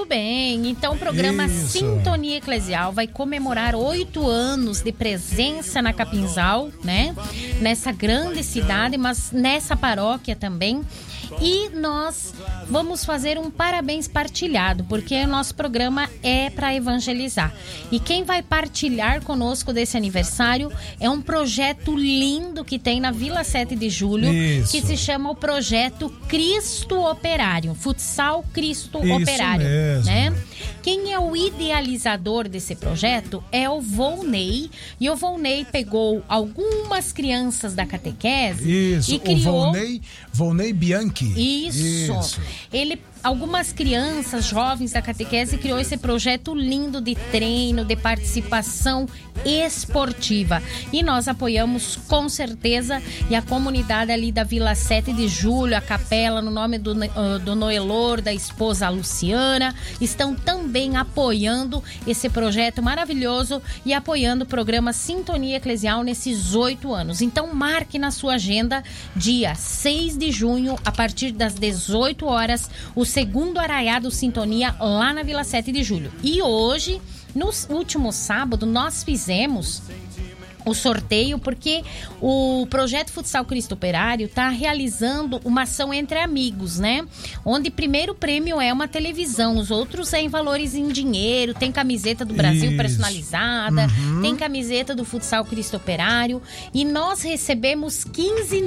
bem. Então, o programa Sintonia Eclesial vai comemorar 8 anos de presença na Capinzal, né? Nessa grande cidade, mas nessa paróquia também. E nós vamos fazer um parabéns partilhado, porque o nosso programa é para evangelizar. E quem vai partilhar conosco desse aniversário é um projeto lindo que tem na Vila 7 de Julho, que se chama o Projeto Cristo Operário, Futsal Cristo Operário, mesmo. Né? Quem é o idealizador desse projeto é o Volney, e o Volney pegou algumas crianças da catequese e criou... O Volney Bianchi. Isso. Algumas crianças jovens da catequese criou esse projeto lindo de treino, de participação esportiva. E nós apoiamos com certeza, e a comunidade ali da Vila 7 de Julho, a capela, no nome do Noelor, da esposa Luciana, estão também apoiando esse projeto maravilhoso e apoiando o programa Sintonia Eclesial nesses 8 anos. Então marque na sua agenda, dia 6 de junho, a partir das 18 horas, o segundo Arraiado Sintonia lá na Vila 7 de Julho. E hoje, no último sábado, nós fizemos o sorteio, porque o Projeto Futsal Cristo Operário está realizando uma ação entre amigos, né? Onde primeiro prêmio é uma televisão, os outros é em valores em dinheiro, tem camiseta do Brasil personalizada, tem camiseta do Futsal Cristo Operário, e nós recebemos 15